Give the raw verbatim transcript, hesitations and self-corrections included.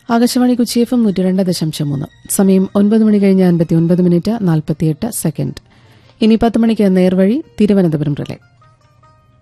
Akashvani Kochi F M നൂറ്റി രണ്ട് ദശാംശം മൂന്ന്. സമയം ഒൻപത് മണി കഴിഞ്ഞ് അൻപത്തി ഒൻപത് മിനിറ്റ് നാൽപ്പത്തിയെട്ട് സെക്കൻഡ്. ഇനി പത്ത് മണിക്ക് നേർവഴി തിരുവനന്തപുരം റിലേ.